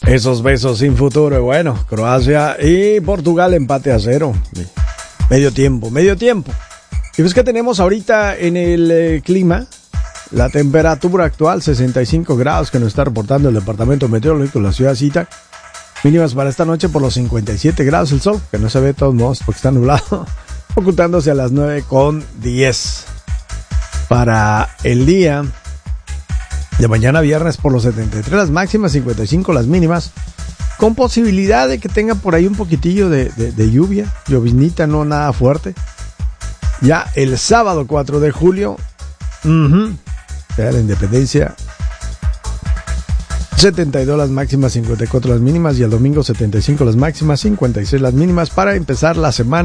Esos besos sin futuro. Y bueno, Croacia y Portugal empate a 0. Medio tiempo. ¿Y ves que tenemos ahorita en el clima? La temperatura actual, 65 grados, que nos está reportando el Departamento Meteorológico de la ciudad de Cita. Mínimas para esta noche por los 57 grados. El sol, que no se ve de todos modos porque está nublado, ocultándose a las 9:10. Para el día de mañana viernes por los 73 las máximas, 55 las mínimas, con posibilidad de que tenga por ahí un poquitillo de lluvia, lloviznita, no nada fuerte. Ya el sábado 4 de julio, la Independencia, 72 las máximas, 54 las mínimas, y el domingo 75 las máximas, 56 las mínimas, para empezar la semana